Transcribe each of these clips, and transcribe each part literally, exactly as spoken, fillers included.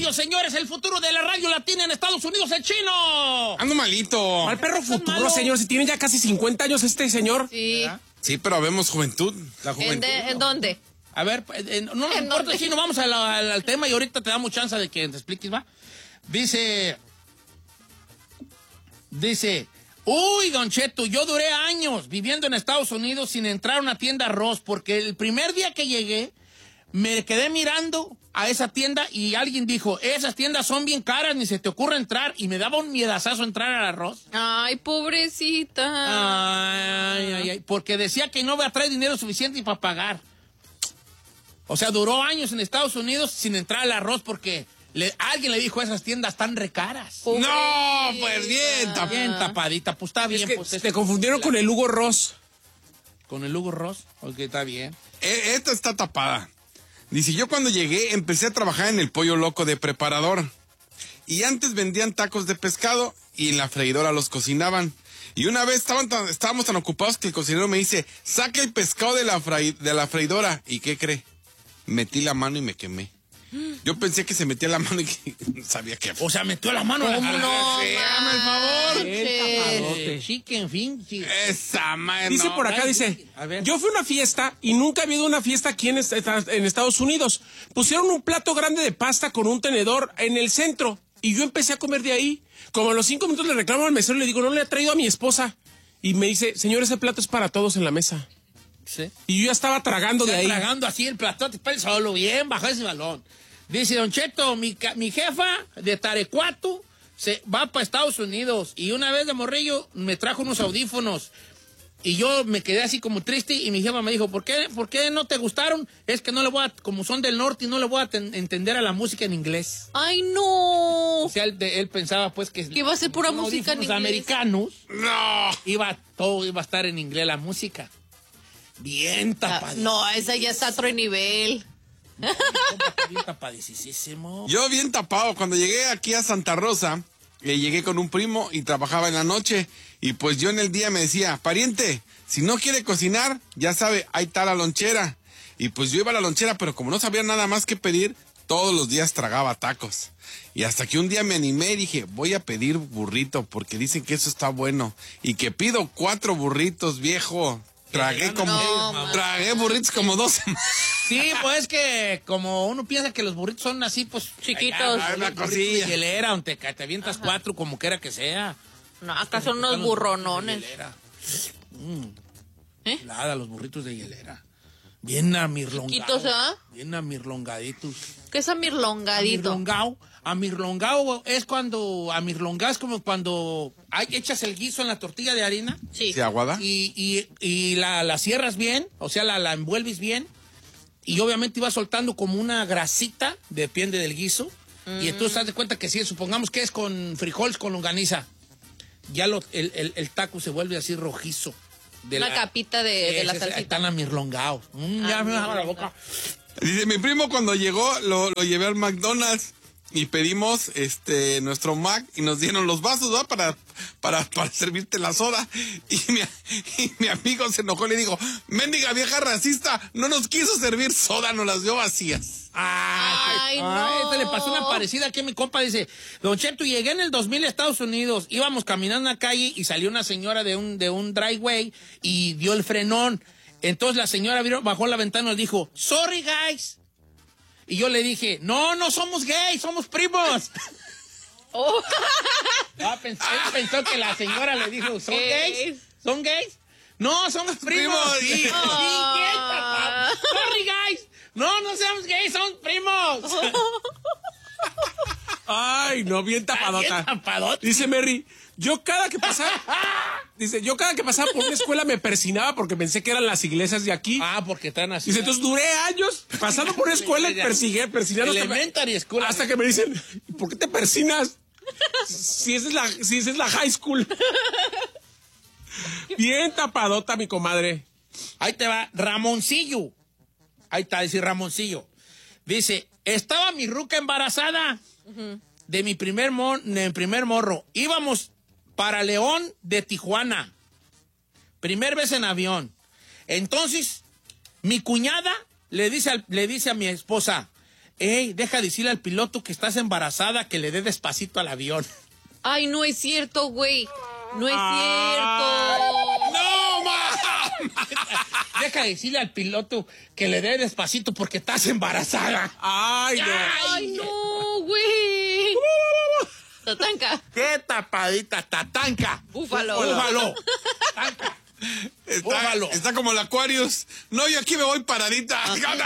radio, señores, el futuro de la radio latina en Estados Unidos, el chino. Ando malito. Al perro futuro, señor, si tiene ya casi cincuenta años este señor. Sí. ¿verdad? Sí, pero vemos juventud. La ¿En, juventud. de- ¿En dónde? A ver, eh, no nos ¿En importa, dónde? chino, vamos a la- al, al tema y ahorita te damos chance de que te expliques, ¿va? Dice, dice, uy, Don Cheto, yo duré años viviendo en Estados Unidos sin entrar a una tienda arroz, porque el primer día que llegué, me quedé mirando a esa tienda y alguien dijo, esas tiendas son bien caras, ni se te ocurre entrar, y me daba un miedazazo entrar al arroz. Ay, pobrecita. Ay, ay, ay, porque decía que no iba a traer dinero suficiente para pagar. O sea, duró años en Estados Unidos sin entrar al arroz porque le, alguien le dijo, esas tiendas están recaras. No, pues bien, tap- Bien tapadita, pues está bien. Es que pues, te confundieron con el Hugo Ross. con el Hugo Ross. Ok, está bien. Eh, Esta está tapada. Dice, yo cuando llegué empecé a trabajar en el Pollo Loco de preparador. Y antes vendían tacos de pescado y en la freidora los cocinaban. Y una vez estaban tan- estábamos tan ocupados que el cocinero me dice, saca el pescado de la, frai- de la freidora. ¿Y qué cree? Metí la mano y me quemé. Yo pensé que se metía la mano y que no sabía qué. O sea, metió la mano a la ¿Cómo no? Sí, hazme el favor. manches. Eh, Chicken fin. chi- Esa madre. Dice no. por acá, ay, dice, a ver. yo fui a una fiesta y nunca había ido a una fiesta aquí en, est- en Estados Unidos. Pusieron un plato grande de pasta con un tenedor en el centro y yo empecé a comer de ahí. Como a los cinco minutos le reclamo al mesero y le digo, no le he traído a mi esposa. Y me dice, señor, ese plato es para todos en la mesa. Sí. Y yo ya estaba tragando de Está ahí. tragando así el platote para el solo, bien, bajo ese balón. Dice, Don Cheto, mi, ca- mi jefa de Tarecuato se va para Estados Unidos y una vez de morrillo me trajo unos audífonos y yo me quedé así como triste y mi jefa me dijo, ¿por qué, ¿por qué no te gustaron? Es que no le voy a, como son del norte y no le voy a ten- entender a la música en inglés. Ay, no. O sea, él, de- él pensaba pues que... Que iba a ser pura como música en audífonos inglés. americanos, No. iba, todo iba a estar en inglés la música. Bien Ah, tapadísimo. No, esa ya está a otro nivel. Bien tapadísimo. Yo bien tapado, cuando llegué aquí a Santa Rosa, eh, llegué con un primo y trabajaba en la noche. Y pues yo en el día me decía, pariente, si no quiere cocinar, ya sabe, ahí está la lonchera. Y pues yo iba a la lonchera, pero como no sabía nada más que pedir, todos los días tragaba tacos. Y hasta que un día me animé y dije, voy a pedir burrito, porque dicen que eso está bueno. Y que pido cuatro burritos, viejo. Tragué como, No, tragué burritos como dos semanas. Sí, pues que como uno piensa que los burritos son así, pues Chiquitos. ay, Una los burritos cosilla. de hielera, donde te, te avientas cuatro como quiera que sea. No, acá son unos Los burronones. burritos de hielera. Mm. ¿Eh? Nada, los burritos de hielera. Bien amirlongados. Chiquitos, ¿ah? Bien amirlongaditos. ¿Qué es amirlongadito? Amirlongao. Amirlongao es cuando... Amirlongao es como cuando ay, echas el guiso en la tortilla de harina. Sí. ¿Sí, aguada? Y, y, y la, la cierras bien, o sea, la, la envuelves bien. Y obviamente iba soltando como una grasita, depende del guiso. Y entonces te das cuenta que si supongamos que es con frijoles con longaniza, ya lo, el, el, el taco se vuelve así rojizo. De Una capita de, de la Ese es- salsita. Están amirlongados. Mm, ya me baja la boca. Dice, mi primo cuando llegó lo, lo llevé al McDonald's y pedimos este nuestro Mac y nos dieron los vasos, ¿va? Para, para, para servirte la soda. Y mi, y mi amigo se enojó y le dijo, mendiga vieja racista, no nos quiso servir soda, nos las dio vacías. Ay, no. Este le pasó una parecida aquí a mi compa. Dice, Don Cheto, llegué en el dos mil a Estados Unidos. Íbamos caminando en la calle y salió una señora de un, de un driveway y dio el frenón. Entonces la señora vino, bajó la ventana y nos dijo, sorry guys. Y yo le dije, no, no somos gays, somos primos. Oh. Ah, pensó, él pensó que la señora le dijo, ¿son Gays. gays? ¿Son gays? No, somos primos. Primos. Sí, sí, Ah. quieta, sorry guys. No, no somos gays, somos primos. Ay, no, bien tapadota. Bien tapadota. Dice Mary, yo cada que pasaba, dice, yo cada que pasaba por una escuela me persinaba porque pensé que eran las iglesias de aquí. Ah, porque están así. Dice, entonces duré años pasando por una escuela y persigué, persiguiendo hasta, Elementary school. hasta que me dicen, ¿por qué te persinas? Si esa es la, si esa es la high school. Bien tapadota, mi comadre. Ahí te va, Ramoncillo. Ahí está, dice Ramoncillo. Dice, estaba mi ruca embarazada de mi primer, mon, de mi primer morro. Íbamos para León de Tijuana. Primer vez en avión. Entonces, mi cuñada le dice, al- le dice a mi esposa, ey, deja decirle al piloto que estás embarazada que le dé despacito al avión. Ay, no es cierto, güey. No es ¡No, ma! Deja decirle al piloto que le dé despacito porque estás embarazada. Ay, no. cierto. Ay, no, güey. Tatanca. ¡Qué tapadita! ¡Tatanca! Búfalo. ¡Búfalo! ¡Tatanca! Está, Búfalo. está como el Aquarius. No, yo aquí me voy paradita.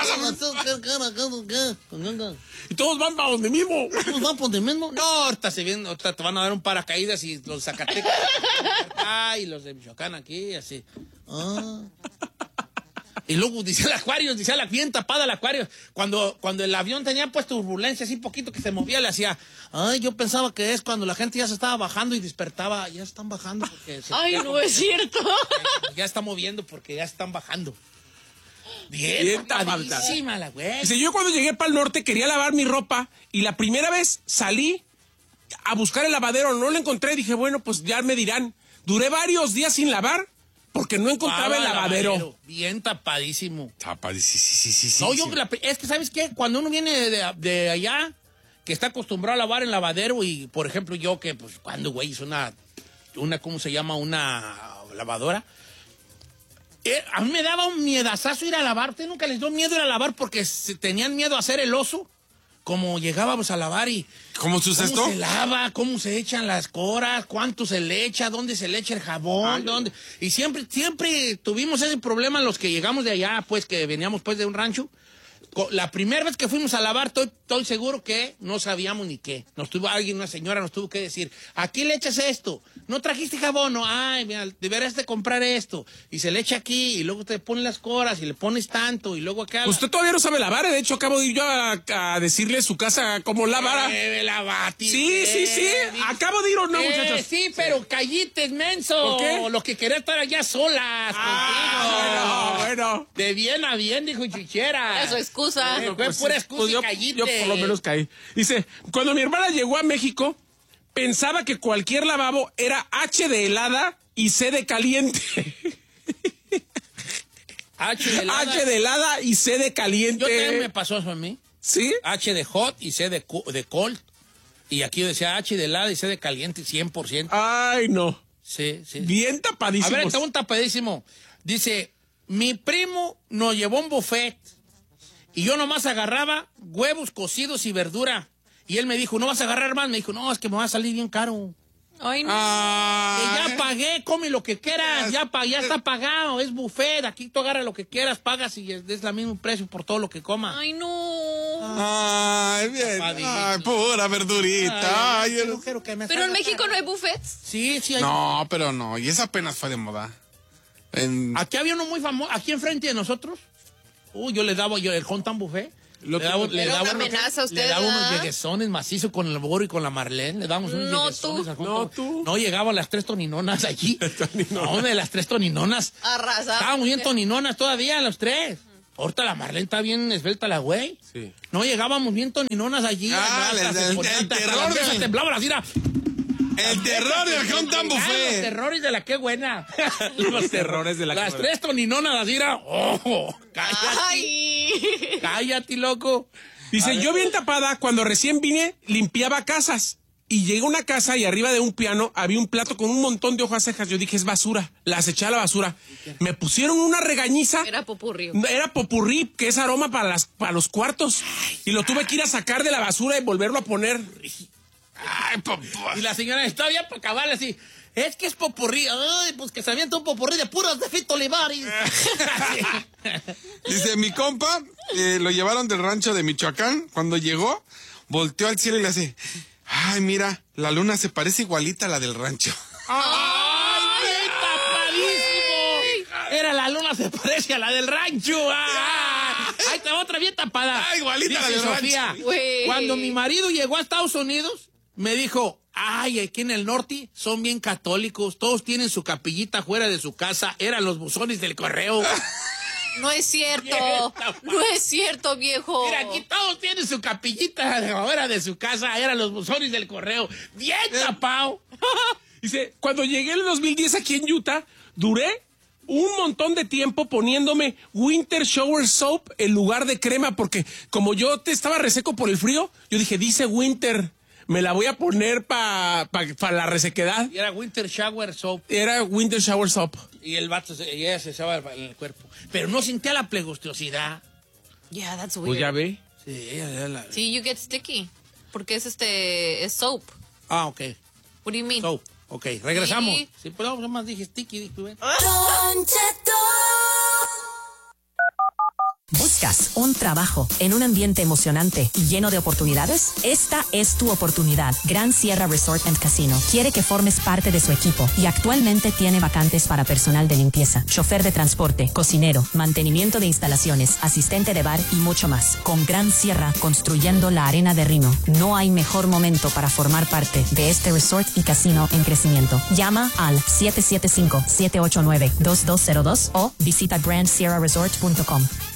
Y todos van para donde mismo. ¿Nos van por de mismo? No, ahorita se vienen, ahorita te van a dar un paracaídas y los Zacatecas acá y los de Michoacán aquí, así. Ah. Y luego dice el acuario, dice la bien tapada el acuario. Cuando, cuando el avión tenía pues turbulencia así poquito que se movía, le hacía, ay, yo pensaba que es cuando la gente ya se estaba bajando y despertaba, ya están bajando porque se Ay, no es cierto. ya está moviendo porque ya están bajando. Bien, Bien tapadísima la güey. Dice, yo cuando llegué para el norte quería lavar mi ropa y la primera vez salí a buscar el lavadero, no lo encontré, dije, bueno, pues ya me dirán. Duré varios días sin lavar porque no encontraba el lavadero. Bien tapadísimo. Tapadísimo, sí, sí, sí, sí. No, sí. yo, la- es que, ¿sabes qué? Cuando uno viene de, de allá, que está acostumbrado a lavar en lavadero y, por ejemplo, yo que, pues, cuando, güey, es una, una, ¿cómo se llama? Una lavadora. Eh, a mí me daba un miedazazo ir a lavar. ¿Usted nunca les dio miedo ir a lavar porque se tenían miedo a hacer el oso? Como llegábamos a lavar y... ¿Cómo su ¿Cómo cesto? se lava? ¿Cómo se echan las coras? ¿Cuánto se le echa? ¿Dónde se le echa el jabón? ¿Dónde? Y siempre, siempre tuvimos ese problema los que llegamos de allá, pues, que veníamos pues de un rancho. Co- La primera vez que fuimos a lavar, estoy, estoy seguro que no sabíamos ni qué. Nos tuvo alguien, una señora nos tuvo que decir, aquí le echas esto. ¿No trajiste jabón? No, ay, mira, deberás de comprar esto. Y se le echa aquí, y luego te ponen las coras, y le pones tanto, y luego acá... Usted todavía no sabe lavar, ¿eh? De hecho acabo de ir yo a, a decirle su casa cómo lavar. Eh, la bati, Sí, sí, sí. eh, Acabo de ir o no, Eh, muchachos. sí, pero callites, menso. ¿Por qué? Los que querían estar allá solas Ah, contigo. bueno, bueno. De bien a bien, dijo Chichera. Eso es excusa. Eh, fue pura excusa Pues y yo, callite. yo por lo menos caí. Dice, cuando mi hermana llegó a México, pensaba que cualquier lavabo era H de helada y C de caliente. H de helada. H de helada y C de caliente. Yo también me pasó eso a mí. ¿Sí? H de hot y C de, cu- de cold. Y aquí yo decía H de helada y C de caliente, cien por ciento. Ay, no. Sí, sí. Bien A tapadísimo. ver, está un tapadísimo. Dice, mi primo nos llevó un buffet y yo nomás agarraba huevos cocidos y verdura. Y él me dijo, ¿no vas a agarrar más? Me dijo, no, es que me va a salir bien caro. Ay, no. Que Ah, ya pagué, come lo que quieras, ya, pa- ya está pagado, es buffet, aquí tú agarras lo que quieras, pagas y es, es el mismo precio por todo lo que comas. Ay, no. ay, bien. Tapadísimo. Ay, pura verdurita. Ay, Ay, yo yo no no- quiero que me Pero en salga México caro. no hay buffets. Sí, sí hay. No, pero no. Y esa apenas fue de moda. En... Aquí había uno muy famoso, aquí enfrente de nosotros. Uy, yo le daba yo el Hontan Buffet. Lo le que- daba, le Era daba una unos- amenaza a usted, le daba unos ¿verdad? lleguesones macizos con el Boro y con la Marlene. Le dábamos unos No, lleguesones tú. al Hontan No, Buffet. tú. No, llegaban las tres toninonas allí. No, de las tres toninonas. Arrasa. Estábamos bien toninonas todavía, los tres. Ahorita la Marlene está bien esbelta la güey. Sí. No, llegábamos bien toninonas allí. Ah, hasta el- se el- ponían- el hasta terror las de- mesas temblaban así, era- El terror del Hontan Ah, los Buffet. terrores de la qué buena. Los terrores de la Las qué buena. tres toninonas así, era... Oh, cállate. Ay. Cállate, loco. Dice, yo bien tapada, cuando recién vine, limpiaba casas. Y llegué a una casa y arriba de un piano había un plato con un montón de hojas secas. Yo dije, es basura. Las eché a la basura. Me pusieron una regañza. Era popurrí. Era popurrí, que es aroma para, las, para los cuartos. Y lo tuve que ir a sacar de la basura y volverlo a poner. Ay, papá. Y la señora está bien para acabar así. Es que es popurrí. Ay, pues que se avienta un popurrí de puros de Fito Olivares. Dice, mi compa, eh, lo llevaron del rancho de Michoacán. Cuando llegó, volteó al cielo y le hace, ay, mira, la luna se parece igualita a la del rancho. ¡Ay, qué tapadísimo! Era la luna, se parece a la del rancho. ¡Ah! Ahí está otra bien tapada. Ah, igualita la Dice del Sofía, rancho. Güey. cuando mi marido llegó a Estados Unidos, me dijo, ay, aquí en el norte son bien católicos, todos tienen su capillita fuera de su casa, eran los buzones del correo. No es cierto. Bien, No es cierto, viejo. Mira, aquí todos tienen su capillita fuera de su casa, eran los buzones del correo. Bien tapado. Dice, cuando llegué en el dos mil diez aquí en Utah, duré un montón de tiempo poniéndome Winter Shower Soap en lugar de crema, porque como yo te estaba reseco por el frío, yo dije, dice Winter, me la voy a poner para pa, pa la resequedad. Y era Winter Shower Soap. Era Winter Shower Soap. Y el vato, se, y ella se echaba en el cuerpo. Pero no sentía la plegostiosidad. Yeah, that's weird. Pues ya ve. Sí, ella era la... Sí, you get sticky. Porque es este, es soap. Ah, ok. What do you mean? Soap. Ok, regresamos. Sí. Sí, pero nada más dije sticky. Dije, bueno. Don Cheto. ¿Buscas un trabajo en un ambiente emocionante y lleno de oportunidades? Esta es tu oportunidad. Gran Sierra Resort and Casino quiere que formes parte de su equipo y actualmente tiene vacantes para personal de limpieza, chofer de transporte, cocinero, mantenimiento de instalaciones, asistente de bar y mucho más. Con Gran Sierra construyendo la arena de Reno, no hay mejor momento para formar parte de este resort y casino en crecimiento. Llama al siete siete cinco, siete ocho nueve, dos dos cero dos o visita grand sierra resort punto com.